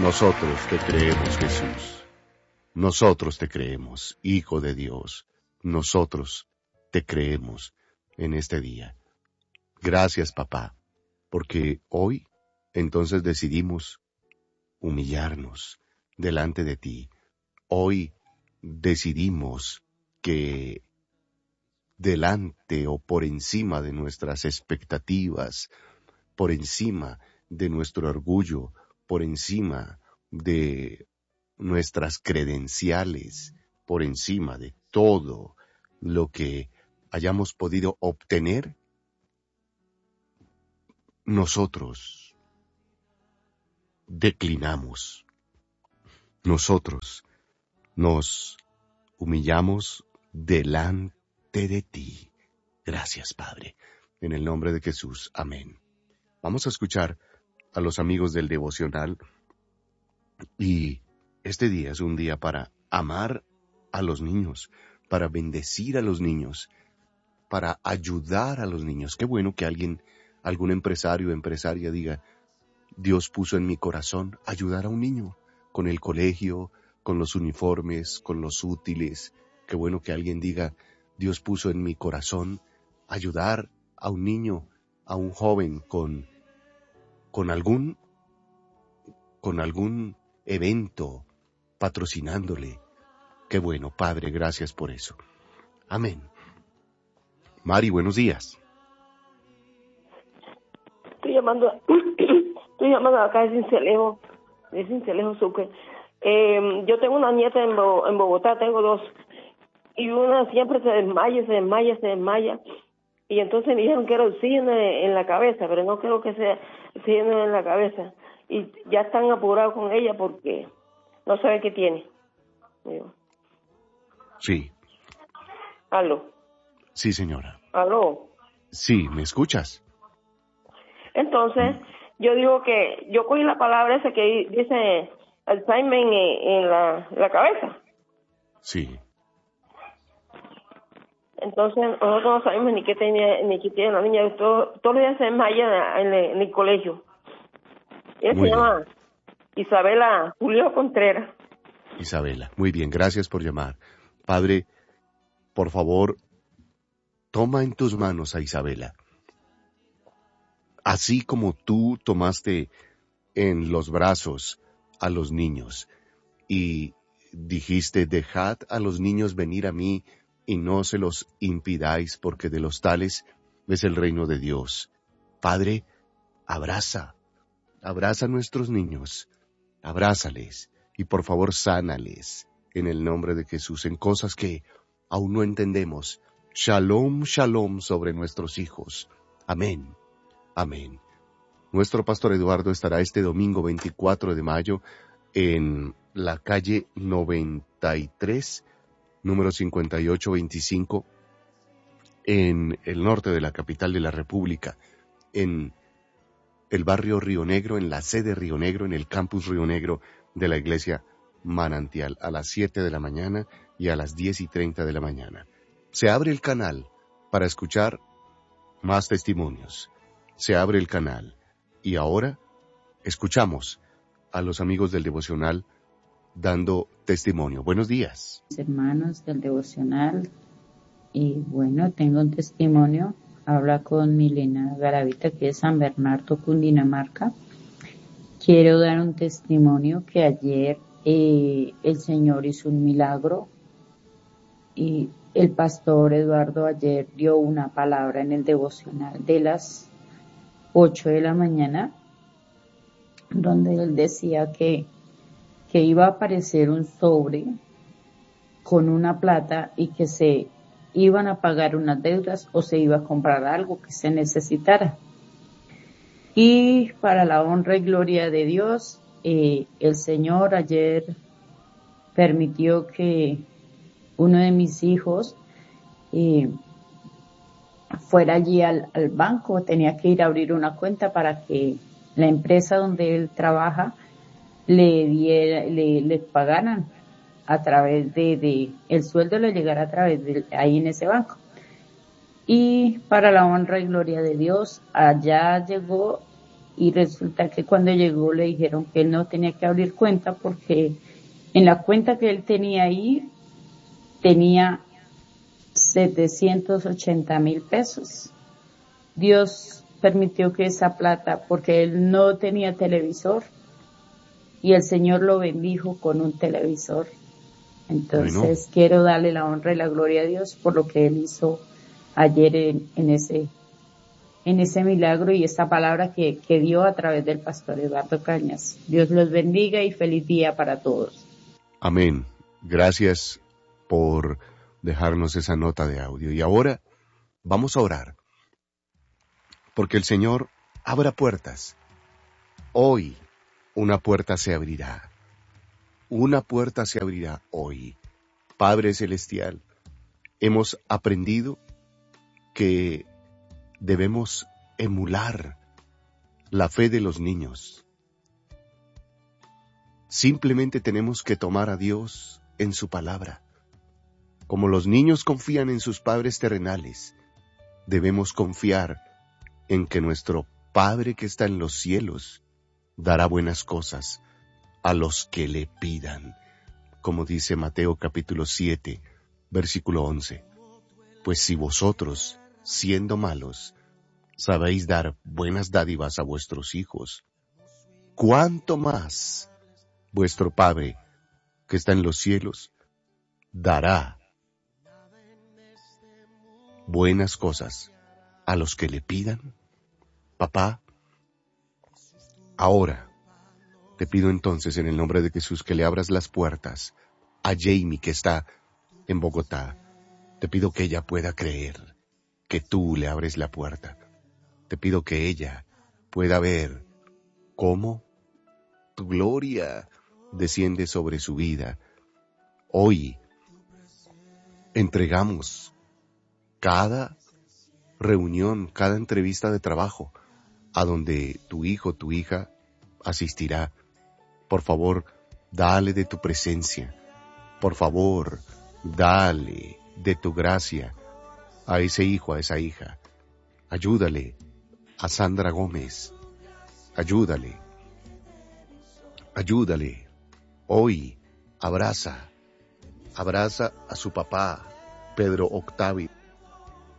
Nosotros te creemos, Jesús. Nosotros te creemos, Hijo de Dios. Nosotros te creemos en este día. Gracias, papá, porque hoy entonces decidimos humillarnos delante de ti. Hoy decidimos que delante o por encima de nuestras expectativas, por encima de nuestro orgullo, por encima de nuestras credenciales, por encima de todo lo que hayamos podido obtener, nosotros declinamos, nosotros nos humillamos delante de ti. Gracias, Padre. En el nombre de Jesús. Amén. Vamos a escuchar a los amigos del devocional y este día es un día para amar a los niños, para bendecir a los niños, para ayudar a los niños. Qué bueno que algún empresario o empresaria diga, Dios puso en mi corazón ayudar a un niño con el colegio, con los uniformes, con los útiles. Qué bueno que alguien diga, Dios puso en mi corazón ayudar a un niño, a un joven con algún evento, patrocinándole. Qué bueno, Padre, gracias por eso. Amén. Mari, buenos días. Estoy llamando acá de Cincelejo, Sucre. Yo tengo una nieta en Bogotá, tengo dos, y una siempre se desmaya, y entonces me dijeron que era oxígeno en la cabeza, pero no creo que sea oxígeno en la cabeza, y ya están apurados con ella porque no sabe qué tiene. Digo. Sí. ¿Aló? Sí, señora. ¿Aló? Sí, ¿me escuchas? Entonces, yo digo que yo cogí la palabra esa que dice Alzheimer en la cabeza. Sí. Entonces, nosotros no sabemos ni qué tiene la niña. Todos los días se desmaya en el colegio. Ella se llama Isabela Julio Contreras. Isabela, muy bien, gracias por llamar. Padre, por favor, toma en tus manos a Isabela. Así como tú tomaste en los brazos a los niños y dijiste, dejad a los niños venir a mí y no se los impidáis, porque de los tales es el reino de Dios. Padre, abraza a nuestros niños, abrázales y por favor sánales en el nombre de Jesús en cosas que aún no entendemos. Shalom, shalom sobre nuestros hijos. Amén. Amén. Nuestro pastor Eduardo estará este domingo 24 de mayo en la calle 93, número 5825, en el norte de la capital de la República, en el barrio Río Negro, en la sede Río Negro, en el campus Río Negro de la iglesia Manantial, a las 7 de la mañana y a las 10:30 de la mañana. Se abre el canal para escuchar más testimonios. Se abre el canal. Y ahora escuchamos a los amigos del devocional dando testimonio. Buenos días. Hermanos del devocional, y bueno, tengo un testimonio. Habla con Milena Garavita, que es San Bernardo, Cundinamarca. Quiero dar un testimonio que ayer el Señor hizo un milagro y el pastor Eduardo ayer dio una palabra en el devocional de las 8 de la mañana, donde él decía que iba a aparecer un sobre con una plata y que se iban a pagar unas deudas o se iba a comprar algo que se necesitara. Y para la honra y gloria de Dios, el Señor ayer permitió que uno de mis hijos fuera allí al banco. Tenía que ir a abrir una cuenta para que la empresa donde él trabaja le pagaran a través de el sueldo, le llegara a través de ahí en ese banco. Y para la honra y gloria de Dios, allá llegó y resulta que cuando llegó le dijeron que él no tenía que abrir cuenta porque en la cuenta que él tenía ahí tenía 780,000 pesos. Dios permitió que esa plata, porque él no tenía televisor, y el Señor lo bendijo con un televisor. Bueno, Entonces quiero darle la honra y la gloria a Dios por lo que Él hizo ayer en ese milagro y esta palabra que dio a través del pastor Eduardo Cañas. Dios los bendiga y feliz día para todos. amén. Gracias por dejarnos esa nota de audio. Y ahora vamos a orar, porque el Señor abra puertas. Hoy una puerta se abrirá. Una puerta se abrirá hoy. Padre Celestial, hemos aprendido que debemos emular la fe de los niños. Simplemente tenemos que tomar a Dios en su palabra. Como los niños confían en sus padres terrenales, debemos confiar en que nuestro Padre que está en los cielos dará buenas cosas a los que le pidan, como dice Mateo capítulo 7, versículo 11. Pues si vosotros, siendo malos, sabéis dar buenas dádivas a vuestros hijos, ¿cuánto más vuestro Padre que está en los cielos dará buenas cosas a los que le pidan? Papá, ahora te pido entonces en el nombre de Jesús que le abras las puertas a Jamie que está en Bogotá. Te pido que ella pueda creer que tú le abres la puerta. Te pido que ella pueda ver cómo tu gloria desciende sobre su vida. Hoy entregamos cada reunión, cada entrevista de trabajo a donde tu hijo, tu hija asistirá. Por favor, dale de tu presencia. Por favor, dale de tu gracia a ese hijo, a esa hija. Ayúdale a Sandra Gómez. Ayúdale. Ayúdale. Hoy abraza a su papá, Pedro Octavio.